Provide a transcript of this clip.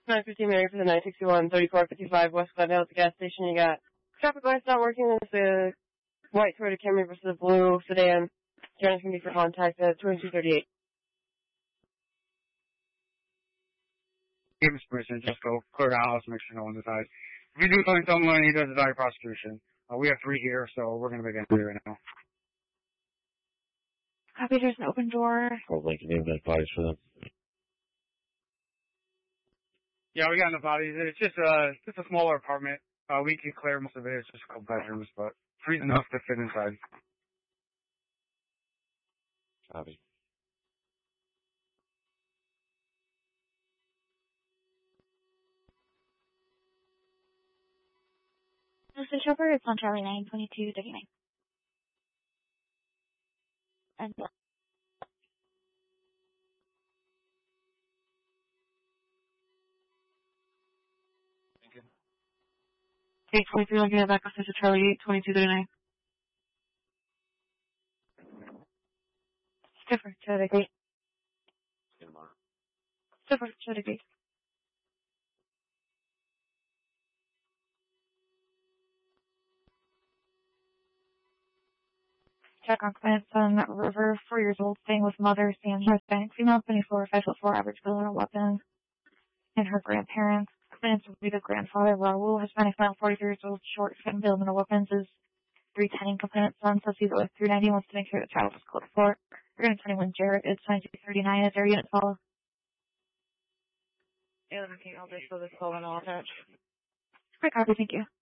950 Mary for the 961, 3455 West Glendale at the gas station. You got traffic lights not working. There's the white Toyota Camry versus the blue sedan. Journey's going to be for contact at 2238. Give us permission, just go clear the house, make sure no one's inside. If you do something to someone, he does a direct prosecution. We have 3 here, so we're going to begin 3 right now. Copy, there's an open door. Probably can name that bodies for them. Yeah, we got enough bodies. It's just a smaller apartment. We can clear most of it. It's just a couple bedrooms, but 3's enough to fit inside. Copy. Mr. Chopper, it's on Charlie 922 39. And Thank you. 823, looking at back up to Charlie 2239. Stiffer, Charlie 8. Stiffer, Charlie 8. check on client son, River, 4 years old, staying with mother, Sam, Hispanic female, 24, 5'4", average build, and weapons, and her grandparents. Clients will be the grandfather, Raul, Hispanic male, 43 years old, short, fit and build, and weapons is 310 complainant son, says he's with 390, wants to make sure the child is close for. We're going to 21 Jarrett, it's 9239, is there unit follow? 11 I'll just show this call and I'll attach. Great copy, thank you.